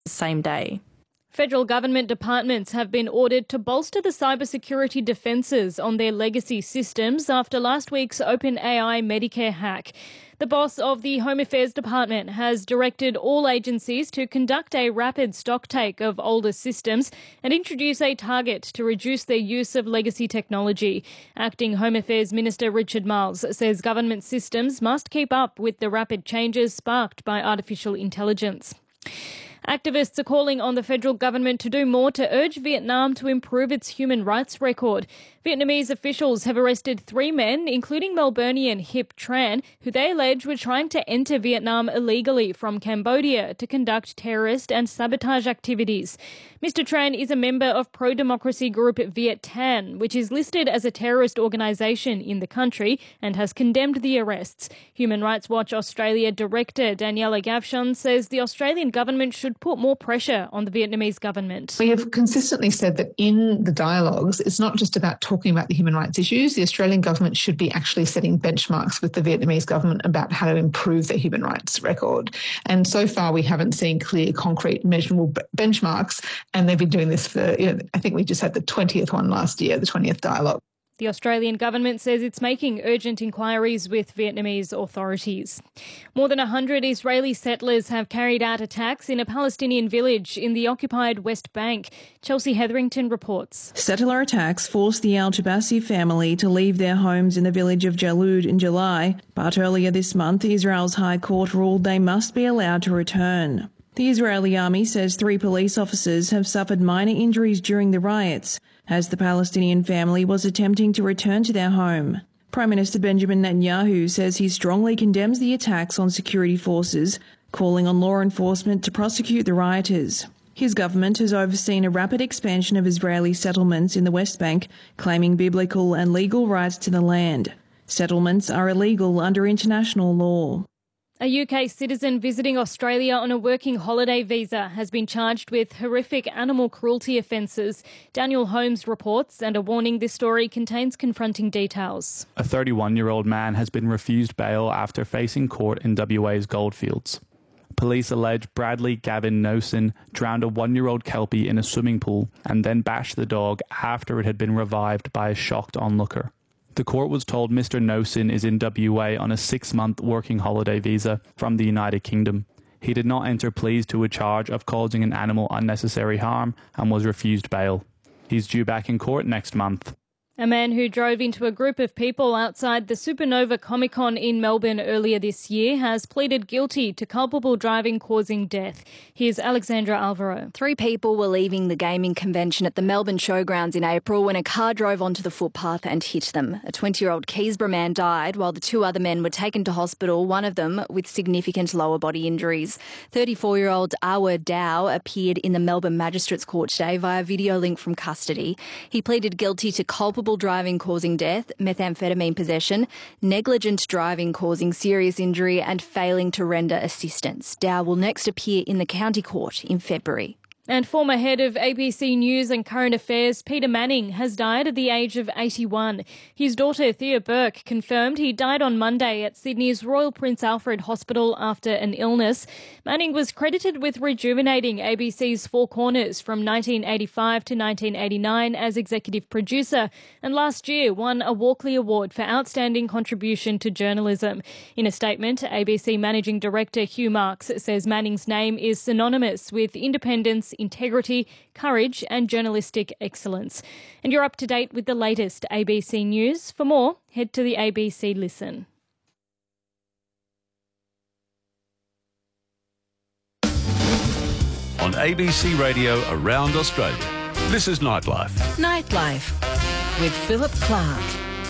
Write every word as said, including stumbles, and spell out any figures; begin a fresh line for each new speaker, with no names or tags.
same day.
Federal government departments have been ordered to bolster the cybersecurity defences on their legacy systems after last week's OpenAI Medicare hack. The boss of the Home Affairs Department has directed all agencies to conduct a rapid stocktake of older systems and introduce a target to reduce their use of legacy technology. Acting Home Affairs Minister Richard Marles says government systems must keep up with the rapid changes sparked by artificial intelligence. Activists are calling on the federal government to do more to urge Vietnam to improve its human rights record. Vietnamese officials have arrested three men, including Melburnian Hip Tran, who they allege were trying to enter Vietnam illegally from Cambodia to conduct terrorist and sabotage activities. Mister Tran is a member of pro-democracy group Viet Thanh, which is listed as a terrorist organisation in the country and has condemned the arrests. Human Rights Watch Australia Director Daniela Gavshon says the Australian government should put more pressure on the Vietnamese government.
We have consistently said that in the dialogues, it's not just about talking about the human rights issues. The Australian government should be actually setting benchmarks with the Vietnamese government about how to improve their human rights record. And so far, we haven't seen clear, concrete, measurable b- benchmarks. And they've been doing this for, you know, I think we just had the twentieth one last year, the twentieth dialogue.
The Australian government says it's making urgent inquiries with Vietnamese authorities. More than one hundred Israeli settlers have carried out attacks in a Palestinian village in the occupied West Bank. Chelsea Hetherington reports.
Settler attacks forced the Al-Tabassi family to leave their homes in the village of Jalud in July, but earlier this month Israel's High Court ruled they must be allowed to return. The Israeli army says three police officers have suffered minor injuries during the riots as the Palestinian family was attempting to return to their home. Prime Minister Benjamin Netanyahu says he strongly condemns the attacks on security forces, calling on law enforcement to prosecute the rioters. His government has overseen a rapid expansion of Israeli settlements in the West Bank, claiming biblical and legal rights to the land. Settlements are illegal under international law.
A U K citizen visiting Australia on a working holiday visa has been charged with horrific animal cruelty offences. Daniel Holmes reports, and a warning this story contains confronting details.
A thirty-one-year-old man has been refused bail after facing court in W A's Goldfields. Police allege Bradley Gavin Nosen drowned a one-year-old kelpie in a swimming pool and then bashed the dog after it had been revived by a shocked onlooker. The court was told Mister Nosen is in W A on a six-month working holiday visa from the United Kingdom. He did not enter pleas to a charge of causing an animal unnecessary harm and was refused bail. He's due back in court next month.
A man who drove into a group of people outside the Supernova Comic-Con in Melbourne earlier this year has pleaded guilty to culpable driving causing death. Here's Alexandra Alvaro.
Three people were leaving the gaming convention at the Melbourne Showgrounds in April when a car drove onto the footpath and hit them. A twenty-year-old Keysborough man died while the two other men were taken to hospital, one of them with significant lower body injuries. thirty-four-year-old Awer Dow appeared in the Melbourne Magistrates Court today via video link from custody. He pleaded guilty to culpable driving causing death, methamphetamine possession, negligent driving causing serious injury and failing to render assistance. Dow will next appear in the County Court in February.
And former head of A B C News and Current Affairs, Peter Manning, has died at the age of eighty-one. His daughter, Thea Burke, confirmed he died on Monday at Sydney's Royal Prince Alfred Hospital after an illness. Manning was credited with rejuvenating A B C's Four Corners from nineteen eighty-five to nineteen eighty-nine as executive producer, and last year won a Walkley Award for outstanding contribution to journalism. In a statement, A B C Managing Director Hugh Marks says Manning's name is synonymous with independence, integrity, courage and journalistic excellence. And you're up to date with the latest A B C News. For more, head to the A B C Listen.
On A B C Radio around Australia, this is Nightlife.
Nightlife with Philip Clark.